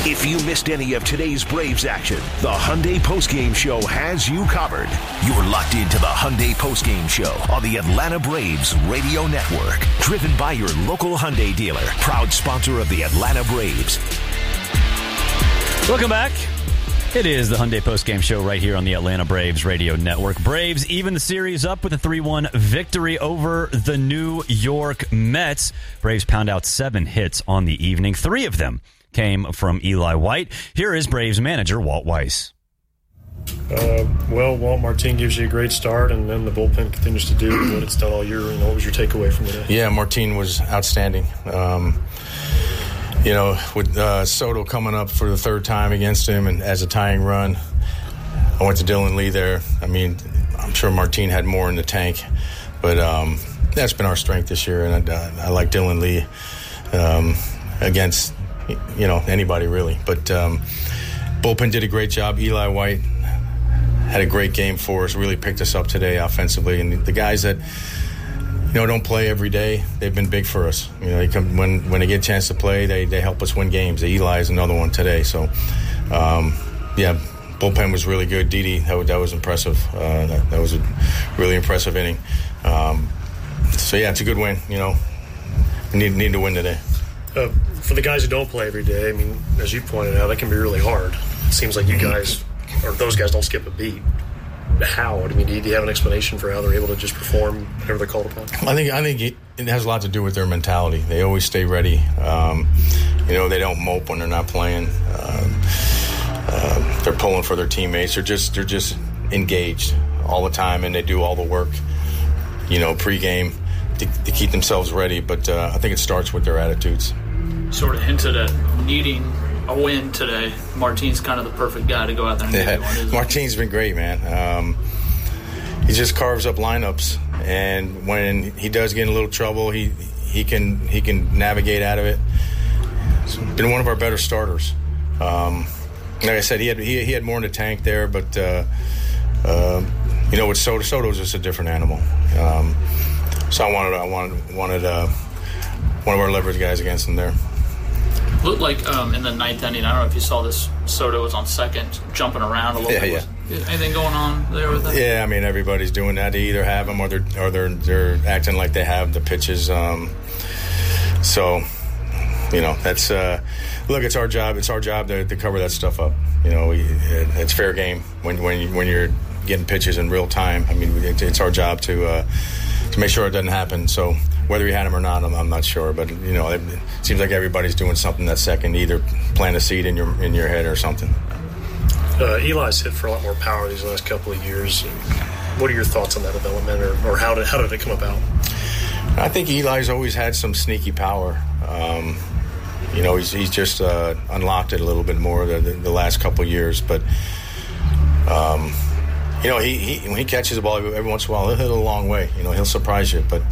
If you missed any of today's Braves action, the Hyundai Postgame Show has you covered. You're locked into the Hyundai Postgame Show on the Atlanta Braves Radio Network. Driven by your local Hyundai dealer. Proud sponsor of the Atlanta Braves. Welcome back. It is the Hyundai Postgame Show right here on the Atlanta Braves Radio Network. Braves even the series up with a 3-1 victory over the New York Mets. Braves pound out 7 hits on the evening. 3 of them came from Eli White. Here is Braves manager Walt Weiss. Walt Martin gives you a great start, and then the bullpen continues to do what it's done all year. And what was your takeaway from the day? Yeah, Martin was outstanding. With Soto coming up for the 3rd time against him and as a tying run, I went to Dylan Lee there. I mean, I'm sure Martin had more in the tank, but that's been our strength this year, and I like Dylan Lee against anybody really. But bullpen did a great job. Eli White had a great game for us, really picked us up today offensively. And the guys that don't play every day, they've been big for us. They come when they get a chance to play, they help us win games. Eli is another one today. So bullpen was really good. Didi, that was impressive. That was a really impressive inning. It's a good win. We need to win today. For the guys who don't play every day, I mean, as you pointed out, that can be really hard. It seems like you guys, or those guys, don't skip a beat. How? I mean, do you have an explanation for how they're able to just perform whenever they're called upon? I think it has a lot to do with their mentality. They always stay ready. They don't mope when they're not playing. They're pulling for their teammates. They're just engaged all the time, and they do all the work, pregame to keep themselves ready. But I think it starts with their attitudes. Sort of hinted at needing a win today. Martin's kind of the perfect guy to go out there and get one, isn't he? Martin's been great, man. He just carves up lineups, and when he does get in a little trouble, he can navigate out of it. He's been one of our better starters. Like I said, he had more in the tank there, but with Soto's just a different animal. So I wanted one of our leverage guys against him there. Looked like in the 9th inning, I don't know if you saw this, Soto was on second, jumping around a little bit. Yeah. Anything going on there with that? Yeah, I mean, everybody's doing that. They either have them or they're acting like they have the pitches. That's look, it's our job. It's our job to cover that stuff up. It's fair game when you're getting pitches in real time. I mean, it's our job to make sure it doesn't happen. So whether he had him or not, I'm not sure. But it seems like everybody's doing something that second, either plant a seed in your head or something. Eli's hit for a lot more power these last couple of years. What are your thoughts on that development, or how did it come about? I think Eli's always had some sneaky power. He's just unlocked it a little bit more the last couple of years. But he when he catches the ball every once in a while, he'll hit it a long way. He'll surprise you. But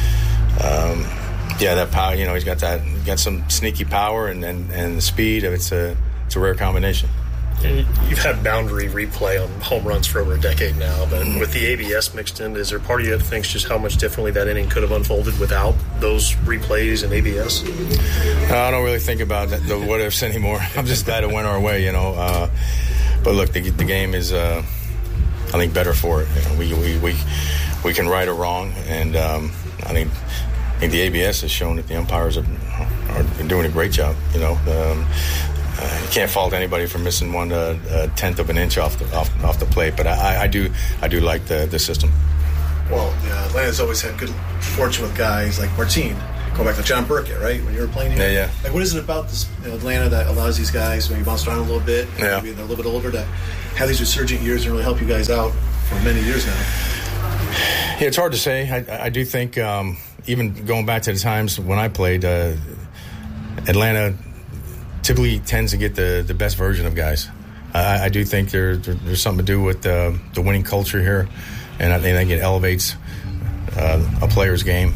that power. He's got some sneaky power and the speed. It's a rare combination. And you've had boundary replay on home runs for over a decade now, but with the ABS mixed in, is there part of you that thinks just how much differently that inning could have unfolded without those replays and ABS? I don't really think about the what-ifs anymore. I'm just glad it went our way, But look, the game is, I think, better for it. We can right or wrong, and I think the ABS has shown that the umpires are doing a great job. You can't fault anybody for missing a tenth of an inch off the plate, but I do like the system. Well, Atlanta's always had good fortune with guys like Martin. Go back to John Burkett, right? When you were playing here? Yeah. Like, what is it about this Atlanta that allows these guys, when you bounce around a little bit, maybe they're a little bit older, to have these resurgent years and really help you guys out for many years now? Yeah, it's hard to say. I do think, even going back to the times when I played, Atlanta typically tends to get the best version of guys. I do think there's something to do with the winning culture here, and I think it elevates a player's game.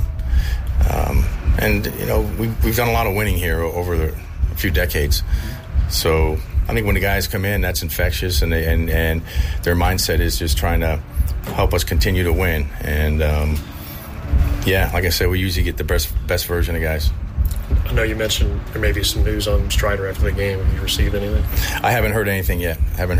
We've done a lot of winning here over a few decades. So I think when the guys come in, that's infectious, and their mindset is just trying to help us continue to win. And like I said, we usually get the best version of guys. I know you mentioned there may be some news on Strider after the game. Have you received anything? I haven't heard anything yet.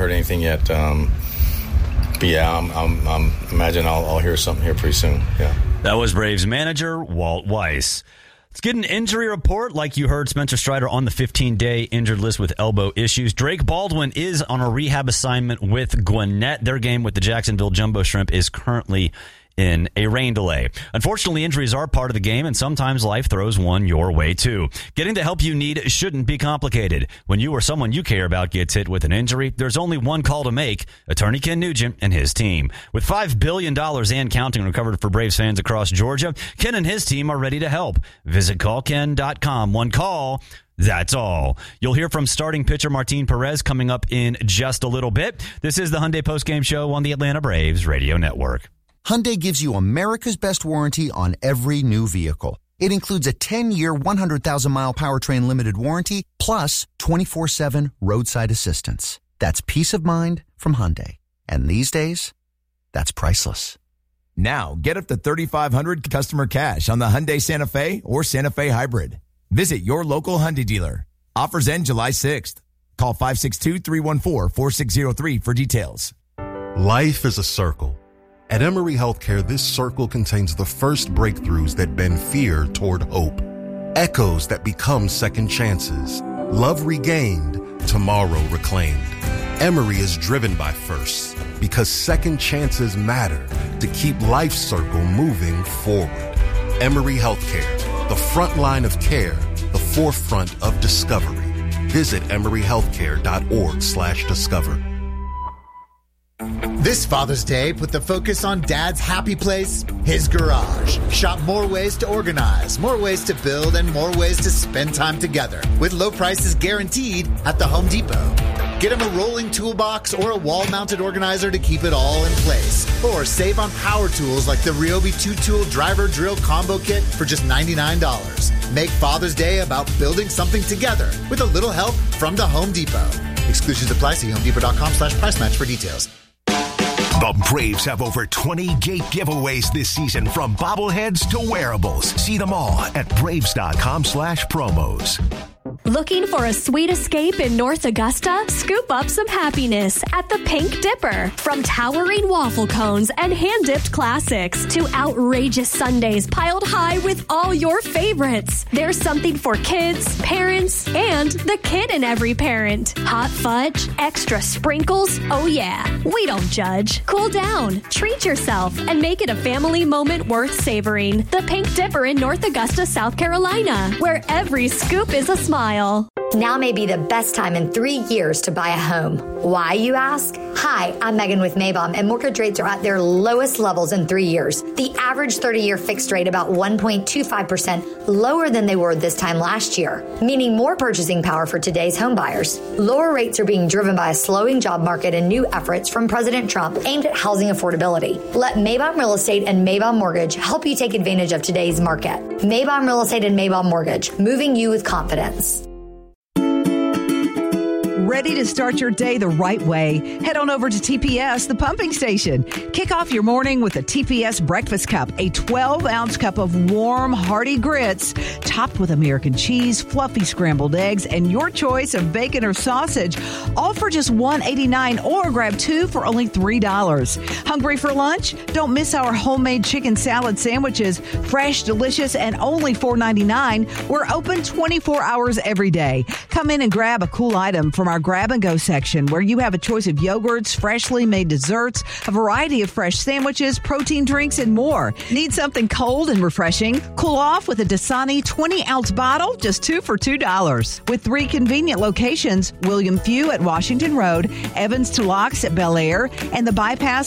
But yeah, I'm imagine I'll hear something here pretty soon. Yeah. That was Braves manager Walt Weiss. Let's get an injury report. Like you heard, Spencer Strider on the 15-day injured list with elbow issues. Drake Baldwin is on a rehab assignment with Gwinnett. Their game with the Jacksonville Jumbo Shrimp is currently in a rain delay. Unfortunately, injuries are part of the game, and sometimes life throws one your way, too. Getting the help you need shouldn't be complicated. When you or someone you care about gets hit with an injury, there's only one call to make: Attorney Ken Nugent and his team. With $5 billion and counting recovered for Braves fans across Georgia, Ken and his team are ready to help. Visit callken.com. One call, that's all. You'll hear from starting pitcher Martin Perez coming up in just a little bit. This is the Hyundai Postgame Show on the Atlanta Braves Radio Network. Hyundai gives you America's best warranty on every new vehicle. It includes a 10-year, 100,000-mile powertrain limited warranty, plus 24/7 roadside assistance. That's peace of mind from Hyundai. And these days, that's priceless. Now, get up to $3,500 customer cash on the Hyundai Santa Fe or Santa Fe Hybrid. Visit your local Hyundai dealer. Offers end July 6th. Call 562-314-4603 for details. Life is a circle. At Emory Healthcare, this circle contains the first breakthroughs that bend fear toward hope, echoes that become second chances, love regained, tomorrow reclaimed. Emory is driven by firsts because second chances matter to keep life's circle moving forward. Emory Healthcare, the front line of care, the forefront of discovery. Visit emoryhealthcare.org/discover. This Father's Day, put the focus on Dad's happy place, his garage. Shop more ways to organize, more ways to build, and more ways to spend time together with low prices guaranteed at the Home Depot. Get him a rolling toolbox or a wall-mounted organizer to keep it all in place. Or save on power tools like the Ryobi 2-tool driver drill combo kit for just $99. Make Father's Day about building something together with a little help from the Home Depot. Exclusions apply. See homedepot.com/price match for details. The Braves have over 20 gate giveaways this season, from bobbleheads to wearables. See them all at braves.com/promos. Looking for a sweet escape in North Augusta? Scoop up some happiness at the Pink Dipper. From towering waffle cones and hand-dipped classics to outrageous sundaes piled high with all your favorites, there's something for kids, parents, and the kid in every parent. Hot fudge, extra sprinkles, oh yeah, we don't judge. Cool down, treat yourself, and make it a family moment worth savoring. The Pink Dipper in North Augusta, South Carolina, where every scoop is a smile. Now may be the best time in 3 years to buy a home. Why, you ask? Hi, I'm Megan with Maybaum, and mortgage rates are at their lowest levels in 3 years. The average 30-year fixed rate about 1.25% lower than they were this time last year, meaning more purchasing power for today's home buyers. Lower rates are being driven by a slowing job market and new efforts from President Trump aimed at housing affordability. Let Maybaum Real Estate and Maybaum Mortgage help you take advantage of today's market. Maybaum Real Estate and Maybaum Mortgage, moving you with confidence. Ready to start your day the right way? Head on over to TPS, the pumping station. Kick off your morning with a TPS breakfast cup, a 12-ounce cup of warm, hearty grits, topped with American cheese, fluffy scrambled eggs, and your choice of bacon or sausage, all for just $1.89, or grab two for only $3. Hungry for lunch? Don't miss our homemade chicken salad sandwiches, fresh, delicious, and only $4.99. We're open 24 hours every day. Come in and grab a cool item from our grab-and-go section, where you have a choice of yogurts, freshly made desserts, a variety of fresh sandwiches, protein drinks, and more. Need something cold and refreshing? Cool off with a Dasani 20-ounce bottle, just two for $2. With 3 convenient locations: William Few at Washington Road, Evans to Locks at Bel Air, and the Bypass